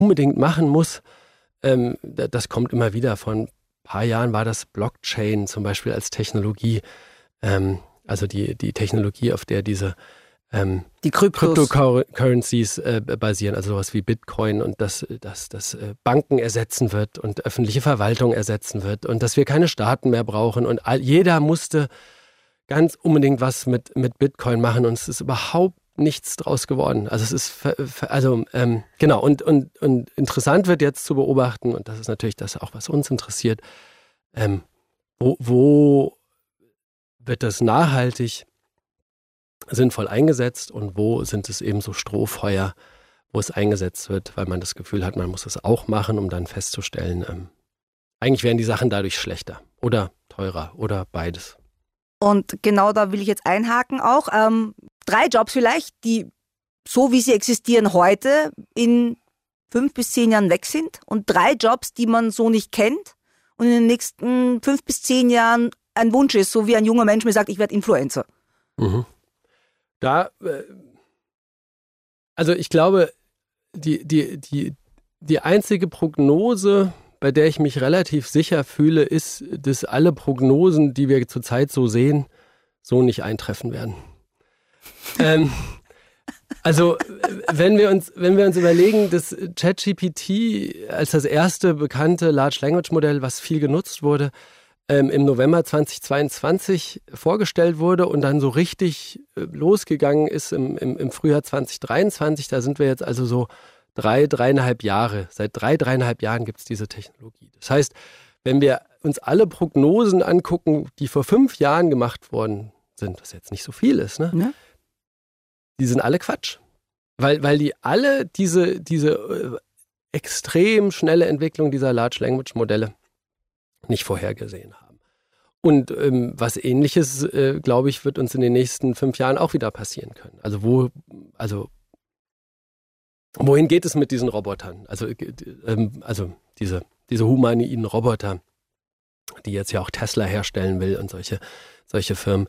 unbedingt machen muss, das kommt immer wieder. Vor ein paar Jahren war das Blockchain zum Beispiel als Technologie, also die Technologie, auf der diese die Cryptocurrencies basieren, also sowas wie Bitcoin, und dass Banken ersetzen wird und öffentliche Verwaltung ersetzen wird und dass wir keine Staaten mehr brauchen und jeder musste ganz unbedingt was mit Bitcoin machen und es ist überhaupt nichts draus geworden. Also es ist genau, und interessant wird jetzt zu beobachten, und das ist natürlich das auch, was uns interessiert, wo wird das nachhaltig sinnvoll eingesetzt und wo sind es eben so Strohfeuer, wo es eingesetzt wird, weil man das Gefühl hat, man muss es auch machen, um dann festzustellen, eigentlich werden die Sachen dadurch schlechter oder teurer oder beides. Und genau da will ich jetzt einhaken auch. 3 Jobs vielleicht, die so wie sie existieren heute in 5 bis 10 Jahren weg sind und 3 Jobs, die man so nicht kennt und in den nächsten 5 bis 10 Jahren ein Wunsch ist, so wie ein junger Mensch mir sagt, ich werde Influencer. Mhm. Also ich glaube, die einzige Prognose, bei der ich mich relativ sicher fühle, ist, dass alle Prognosen, die wir zurzeit so sehen, so nicht eintreffen werden. Also wenn wir uns überlegen, dass ChatGPT als das erste bekannte Large Language Modell, was viel genutzt wurde, im November 2022 vorgestellt wurde und dann so richtig losgegangen ist im Frühjahr 2023. Da sind wir jetzt also so 3,5 Jahre. Seit 3,5 Jahren gibt es diese Technologie. Das heißt, wenn wir uns alle Prognosen angucken, die vor 5 Jahren gemacht worden sind, was jetzt nicht so viel ist, ne? Ja. Die sind alle Quatsch. Weil die alle diese extrem schnelle Entwicklung dieser Large Language Modelle nicht vorhergesehen haben. Und was Ähnliches, glaube ich, wird uns in den nächsten 5 Jahren auch wieder passieren können. Also wohin geht es mit diesen Robotern? Also diese humanoiden Roboter, die jetzt ja auch Tesla herstellen will und solche Firmen.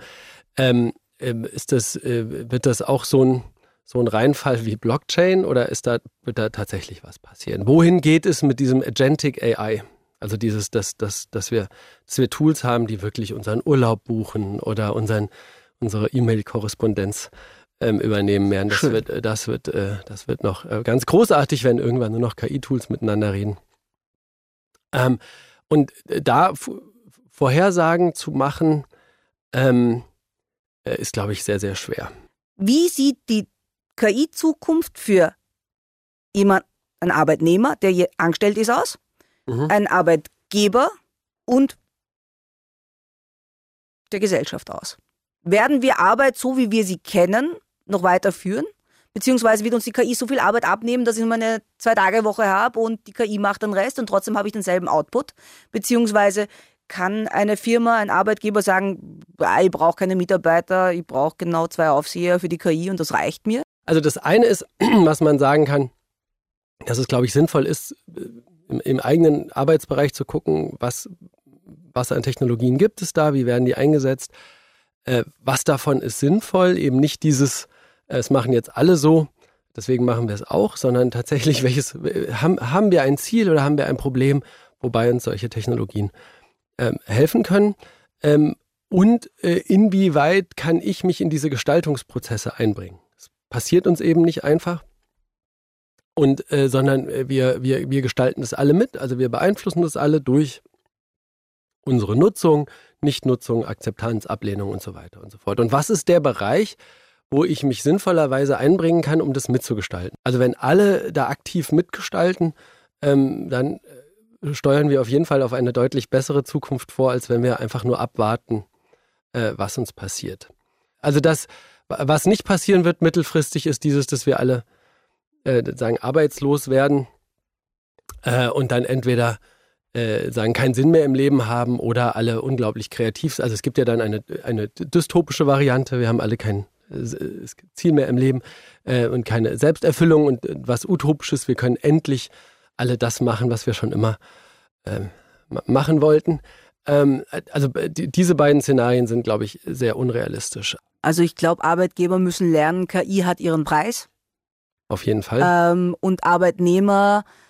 Wird das auch so ein Reinfall wie Blockchain oder wird da tatsächlich was passieren? Wohin geht es mit diesem Agentic AI? Also dass wir Tools haben, die wirklich unseren Urlaub buchen oder unsere E-Mail-Korrespondenz übernehmen werden. Das wird noch ganz großartig, wenn irgendwann nur noch KI-Tools miteinander reden. Und da Vorhersagen zu machen, ist, glaube ich, sehr, sehr schwer. Wie sieht die KI-Zukunft für jemand, einen Arbeitnehmer, der hier angestellt ist, aus? Ein Arbeitgeber und der Gesellschaft aus? Werden wir Arbeit, so wie wir sie kennen, noch weiterführen? Beziehungsweise wird uns die KI so viel Arbeit abnehmen, dass ich nur eine 2-Tage-Woche habe und die KI macht den Rest und trotzdem habe ich denselben Output? Beziehungsweise kann eine Firma, ein Arbeitgeber sagen, ich brauche keine Mitarbeiter, ich brauche genau 2 Aufseher für die KI und das reicht mir? Also das eine ist, was man sagen kann, dass es, glaube ich, sinnvoll ist, im eigenen Arbeitsbereich zu gucken, was an Technologien gibt es da, wie werden die eingesetzt, was davon ist sinnvoll, eben nicht dieses, es machen jetzt alle so, deswegen machen wir es auch, sondern tatsächlich, haben wir ein Ziel oder haben wir ein Problem, wobei uns solche Technologien helfen können und inwieweit kann ich mich in diese Gestaltungsprozesse einbringen. Das passiert uns eben nicht einfach. Sondern wir gestalten das alle mit, also wir beeinflussen das alle durch unsere Nutzung, Nichtnutzung, Akzeptanz, Ablehnung und so weiter und so fort. Und was ist der Bereich, wo ich mich sinnvollerweise einbringen kann, um das mitzugestalten? Also wenn alle da aktiv mitgestalten, dann steuern wir auf jeden Fall auf eine deutlich bessere Zukunft vor, als wenn wir einfach nur abwarten, was uns passiert. Also was nicht passieren wird mittelfristig, ist dass wir alle arbeitslos werden und dann entweder keinen Sinn mehr im Leben haben oder alle unglaublich kreativ sind. Also es gibt ja dann eine dystopische Variante, wir haben alle kein Ziel mehr im Leben und keine Selbsterfüllung und was Utopisches, wir können endlich alle das machen, was wir schon immer machen wollten. Also diese beiden Szenarien sind, glaube ich, sehr unrealistisch. Also ich glaube, Arbeitgeber müssen lernen, KI hat ihren Preis. Auf jeden Fall. Und Arbeitnehmer